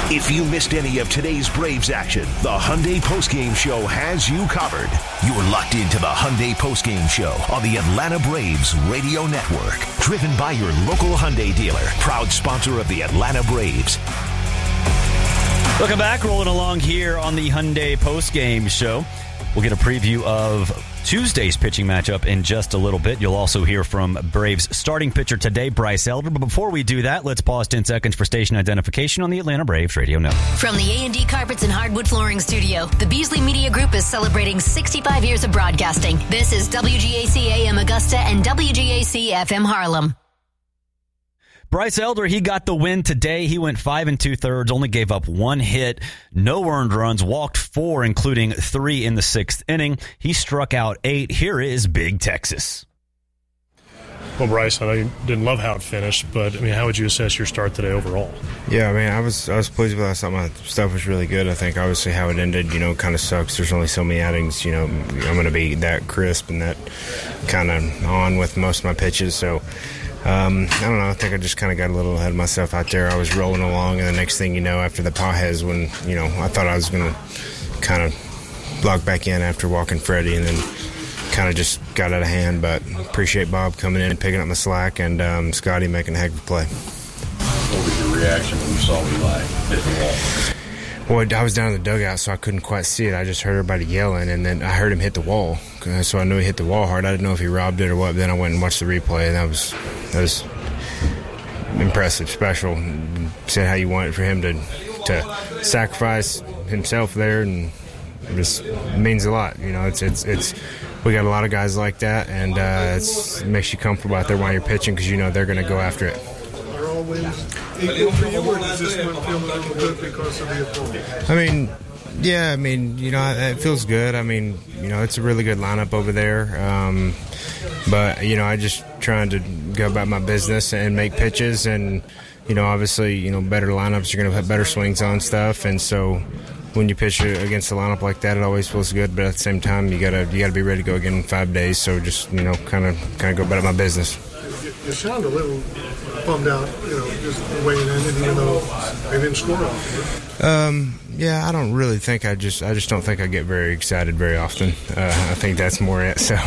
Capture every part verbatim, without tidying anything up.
If you missed any of today's Braves action, the Hyundai Postgame Show has you covered. You're locked into the Hyundai Postgame Show on the Atlanta Braves Radio Network. Driven by your local Hyundai dealer, proud sponsor of the Atlanta Braves. Welcome back. Rolling along here on the Hyundai Postgame Show. We'll get a preview of Tuesday's pitching matchup in just a little bit. You'll also hear from Braves starting pitcher today, Bryce Elder. But before we do that, let's pause ten seconds for station identification on the Atlanta Braves Radio Network. From the A and D Carpets and Hardwood Flooring Studio, the Beasley Media Group is celebrating sixty-five years of broadcasting. This is W G A C A M Augusta and W G A C F M Harlem. Bryce Elder, he got the win today. He went five and two-thirds, only gave up one hit, no earned runs, walked four, including three in the sixth inning. He struck out eight. Here is Big Texas. Well, Bryce, I know you didn't love how it finished, but I mean, how would you assess your start today overall? Yeah, I mean, I was I was pleased with that. Some of my stuff was really good. I think obviously how it ended, you know, kind of sucks. There's only so many outings, you know. I'm going to be that crisp and that kind of on with most of my pitches, so. Um, I don't know. I think I just kind of got a little ahead of myself out there. I was rolling along, and the next thing you know, after the Pajes, when, you know, I thought I was going to kind of log back in after walking Freddie, and then kind of just got out of hand. But appreciate Bob coming in and picking up my slack, and um, Scotty making a heck of a play. What was your reaction when you saw Eli hit the wall? Well, I was down in the dugout, so I couldn't quite see it. I just heard everybody yelling, and then I heard him hit the wall. So I knew he hit the wall hard. I didn't know if he robbed it or what. Then I went and watched the replay, and that was that was impressive, special. Said how you wanted for him to to sacrifice himself there, and it just it means a lot. You know, it's it's it's we got a lot of guys like that, and uh, it's, it makes you comfortable out there while you're pitching because you know they're going to go after it. I mean, yeah, I mean, you know, it feels good. I mean, you know, it's a really good lineup over there. Um, but, you know, I just trying to go about my business and make pitches. And, you know, obviously, you know, better lineups, you're going to have better swings on stuff. And so when you pitch against a lineup like that, it always feels good. But at the same time, you got to you got to be ready to go again in five days. So just, you know, kind of kind of go about my business. You sound a little bummed out, you know, just the way it ended, even though they didn't score off. Um, yeah, I don't really think I just I just don't think I get very excited very often. Uh, I think that's more it. So,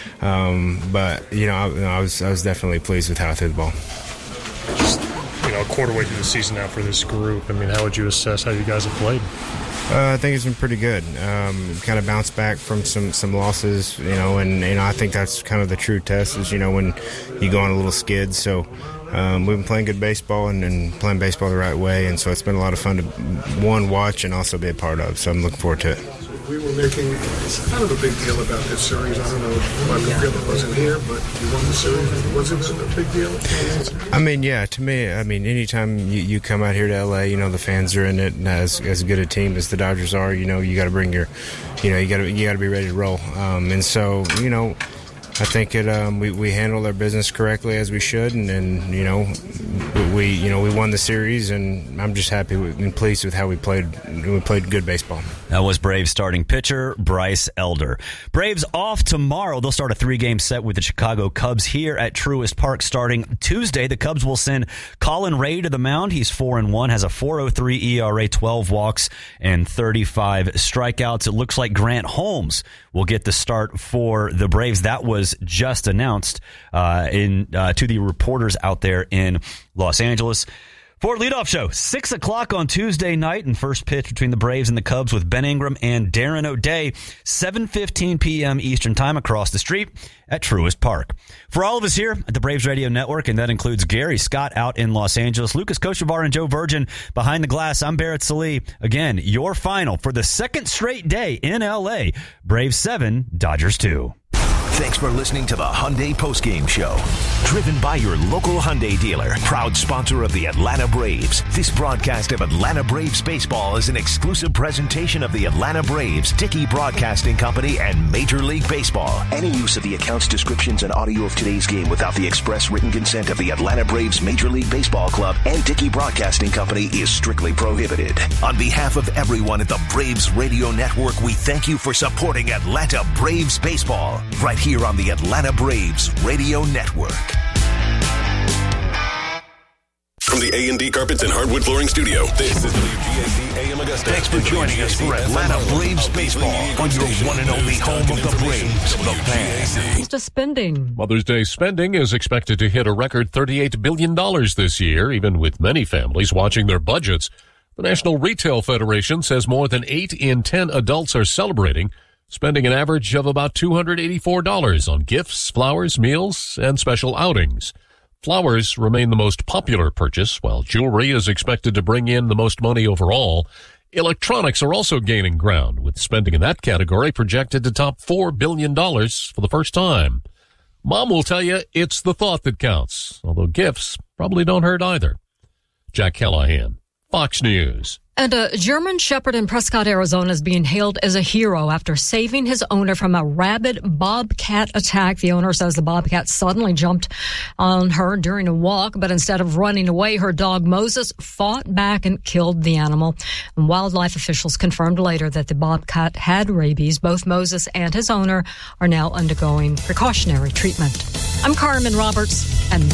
um, but you know, I, I was I was definitely pleased with how I threw the ball. Just, you know, a quarter way through the season now for this group. I mean, how would you assess how you guys have played? Uh, I think it's been pretty good. Um, kind of bounced back from some, some losses, you know, and you know I think that's kind of the true test is you know when you go on a little skid. So um, we've been playing good baseball and, and playing baseball the right way, and so it's been a lot of fun to one watch and also be a part of. So I'm looking forward to it. We were making kind of a big deal about this series. I don't know if Michael Phillips wasn't here, but you won the series. Was it a big deal? I mean, yeah, to me, I mean, anytime you, you come out here to L A, you know, the fans are in it, and as as good a team as the Dodgers are, you know, you got to bring your, you know, you got to you got to be ready to roll. Um, and so, you know, I think it um, we we handled our business correctly as we should, and, and you know, we you know we won the series, and I'm just happy with, and pleased with how we played. We played good baseball. That was Braves starting pitcher Bryce Elder. Braves off tomorrow. They'll start a three-game set with the Chicago Cubs here at Truist Park starting Tuesday. The Cubs will send Colin Ray to the mound. He's four and one, has a four point oh three E R A, twelve walks, and thirty-five strikeouts. It looks like Grant Holmes will get the start for the Braves. That was just announced uh, in uh, to the reporters out there in Los Angeles. For leadoff show, six o'clock on Tuesday night, and first pitch between the Braves and the Cubs with Ben Ingram and Darren O'Day, seven fifteen p.m. Eastern Time across the street at Truist Park. For all of us here at the Braves Radio Network, and that includes Gary Scott out in Los Angeles, Lucas Kochevar and Joe Virgin behind the glass, I'm Barrett Sallee. Again, your final for the second straight day in L A, Braves seven, Dodgers two. Thanks for listening to the Hyundai Postgame Show. Driven by your local Hyundai dealer, proud sponsor of the Atlanta Braves. This broadcast of Atlanta Braves baseball is an exclusive presentation of the Atlanta Braves, Dickey Broadcasting Company, and Major League Baseball. Any use of the accounts, descriptions, and audio of today's game without the express written consent of the Atlanta Braves Major League Baseball Club and Dickey Broadcasting Company is strictly prohibited. On behalf of everyone at the Braves Radio Network, we thank you for supporting Atlanta Braves baseball. Right here on the Atlanta Braves Radio Network. from the A and D Carpets and Hardwood Flooring Studio, this is W G A C A M Augusta. Thanks for joining us for Atlanta Braves baseball on your one and only home of the Braves, the Fan. Just spending. Mother's Day spending is expected to hit a record thirty-eight billion dollars this year, even with many families watching their budgets. The National Retail Federation says more than eight in ten adults are celebrating, spending an average of about two hundred eighty-four dollars on gifts, flowers, meals, and special outings. Flowers remain the most popular purchase, while jewelry is expected to bring in the most money overall. Electronics are also gaining ground, with spending in that category projected to top four billion dollars for the first time. Mom will tell you it's the thought that counts, although gifts probably don't hurt either. Jack Callahan, Fox News. And a German Shepherd in Prescott, Arizona is being hailed as a hero after saving his owner from a rabid bobcat attack. The owner says the bobcat suddenly jumped on her during a walk, but instead of running away, her dog Moses fought back and killed the animal. And wildlife officials confirmed later that the bobcat had rabies. Both Moses and his owner are now undergoing precautionary treatment. I'm Carmen Roberts, and